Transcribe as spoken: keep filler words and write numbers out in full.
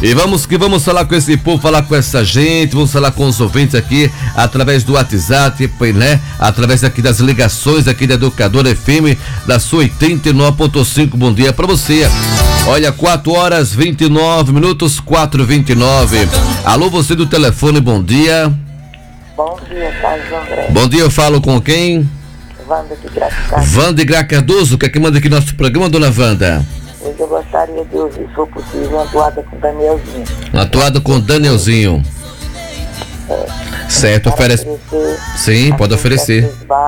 E vamos que vamos falar com esse povo, falar com essa gente, vamos falar com os ouvintes aqui através do WhatsApp, né? Através aqui das ligações aqui da Educadora F M da sua oitenta e nove ponto cinco. Bom dia pra você. Olha, quatro horas vinte e nove minutos, quatro e vinte e nove. Alô, você do telefone, bom dia. Bom dia, Carlos André. Bom dia, eu falo com quem? Wanda de Graça. Wanda de Gra Cardoso, que é que manda aqui no nosso programa, dona Wanda? Hoje eu gostaria de ouvir, se for possível, uma toada com Danielzinho. Uma toada com Danielzinho. É. Certo, oferece. Sim, pode oferecer.